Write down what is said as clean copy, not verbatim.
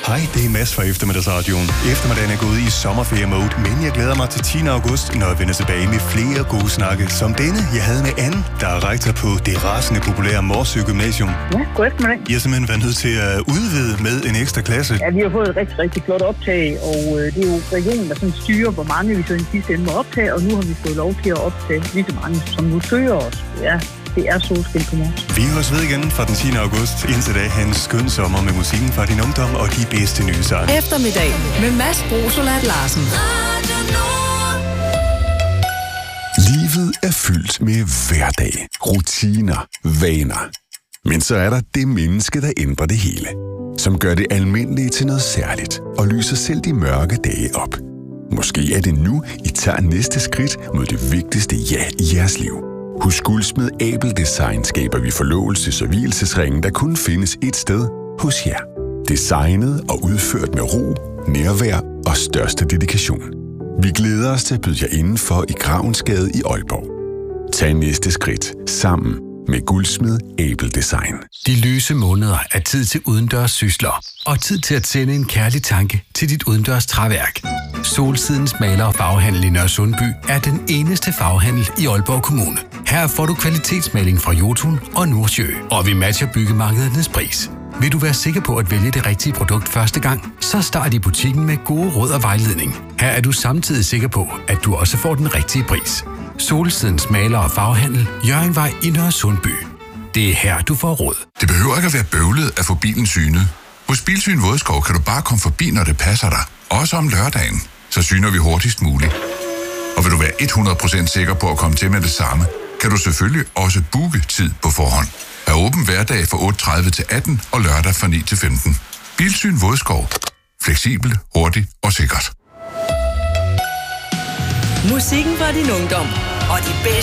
Hej, det er Mads fra Eftermiddagsradioen. Eftermiddagen er gået i sommerferie-mode, men jeg glæder mig til 10. august, når jeg vender tilbage med flere gode snakke, som denne, jeg havde med Anne, der er rektor på det rasende populære Morsø Gymnasium. Ja, god eftermiddag. I har simpelthen været nødt til at udvide med en ekstra klasse. Ja, vi har fået et rigtig, rigtig flot optag, og det er jo regionen, der sådan styrer, hvor mange vi så i sidste ende må optage, og nu har vi fået lov til at optage lige så mange, som nu søger os. Ja. Det er solskin på Mors. Vi høres ved igen fra den 10. august. Indtil da, hans skøn sommer med musikken fra din ungdom og de bedste nye sange. Eftermiddag med Mads Brosolat Larsen. Livet er fyldt med hverdag, rutiner, vaner. Men så er der det menneske, der ændrer det hele. Som gør det almindelige til noget særligt og lyser selv de mørke dage op. Måske er det nu, I tager næste skridt mod det vigtigste ja i jeres liv. Hos Guldsmed Abel Design skaber vi forlovelses- og vielsesringen, der kun findes et sted hos jer. Designet og udført med ro, nærvær og største dedikation. Vi glæder os til at byde jer indenfor i Gravensgade i Aalborg. Tag næste skridt sammen med Guldsmed Abel Design. De lyse måneder er tid til udendørs sysler og tid til at sende en kærlig tanke til dit udendørs træværk. Solsidens maler- og farvehandel i Nørresundby er den eneste farvehandel i Aalborg Kommune. Her får du kvalitetsmaling fra Jotun og Nordsjø, og vi matcher byggemarkedernes pris. Vil du være sikker på at vælge det rigtige produkt første gang, så start i butikken med gode råd og vejledning. Her er du samtidig sikker på, at du også får den rigtige pris. Solsidens maler- og farvehandel, Hjørringvej i Nørresundby. Det er her, du får råd. Det behøver ikke at være bøvlet at få bilen synet. Hos Bilsyn Vådskov kan du bare komme forbi, når det passer dig. Også om lørdagen. Så syner vi hurtigst muligt. Og vil du være 100% sikker på at komme til med det samme, kan du selvfølgelig også booke tid på forhånd. Er åben hverdag fra 8:30 til 18 og lørdag fra 9 til 15. Bilsyn Vådskov. Fleksibel, hurtig og sikkert. Musikken fra din ungdom og de bedste